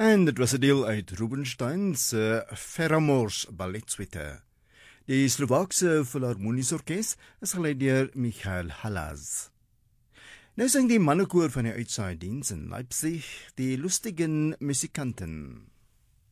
En dit was 'n deel uit Rubinstein se Pheromones balletsuite. Die Slovaakse Philharmoniese Orkees is gelei deur Michael Halas. Nou sing die mannekoor van die uitsaaidiens in Leipzig die Lustigen Musikanten.